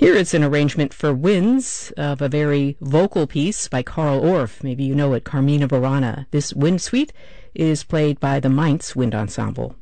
Here it's an arrangement for winds of a very vocal piece by Carl Orff. Maybe you know it, Carmina Burana. This wind suite is played by the Mainz Wind Ensemble.